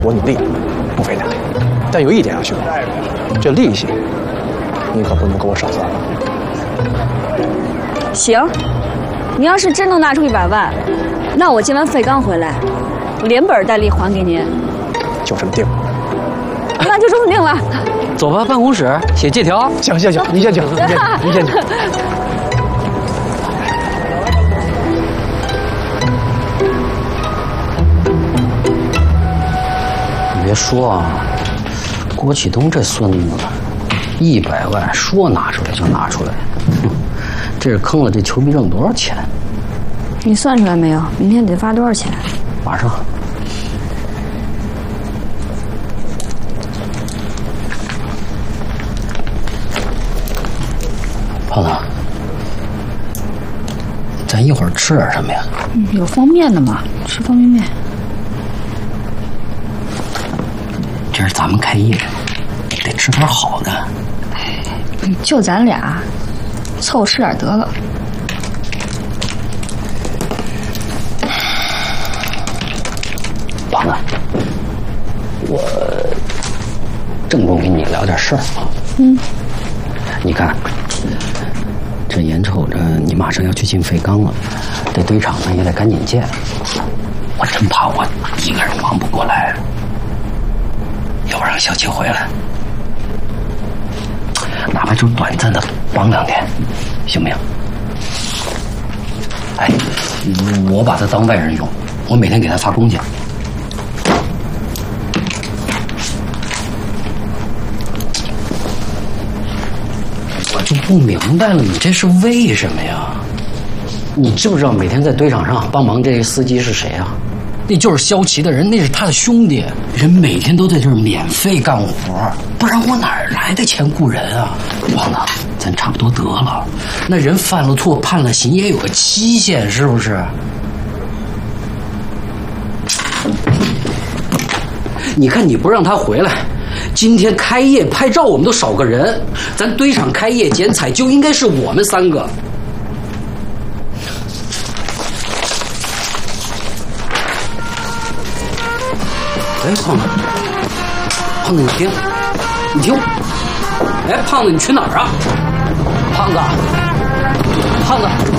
我努力，不费大力。但有一点啊，徐总，这利息你可不能给我少算了。 行，你要是真能拿出100万，那我接完费刚回来，连本带利还给您。 就这么定了。 那就这么定了。 走吧，办公室写借条。 行，你先请，你先请。 你别说啊，郭启东这孙子，100万说拿出来就拿出来，这是坑了这裘逼正多少钱？ 你算出来没有？明天得发多少钱？ 马上。胖子，咱一会儿吃点什么呀？ 有方便的吗？吃方便面。 这是咱们开业，得吃点好的。 就咱俩，凑合吃点得了。 胖子，我郑重跟你聊点事儿啊。你看，这眼瞅着你马上要去进废钢了，这堆场呢也得赶紧建。我真怕我一个人忙不过来，要不让小七回来，哪怕就短暂的帮2天，行不行？哎，我把他当外人用，我每天给他发工钱。我就不明白了，你这是为什么呀？你知不知道每天在堆场上帮忙这些司机是谁啊？那就是肖琦的人，那是他的兄弟，人每天都在这儿免费干活，不然我哪来的钱雇人啊？王子，咱差不多得了，那人犯了错判了刑也有个期限，是不是？你看你不让他回来，今天开业拍照我们都少个人，咱堆场开业剪彩就应该是我们3个。哎，胖子，胖子，你听，哎，胖子，你去哪儿啊？胖子，